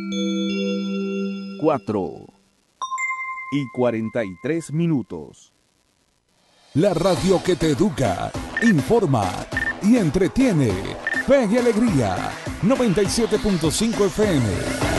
4:43. La radio que te educa, informa y entretiene. Fe y Alegría, 97.5 FM.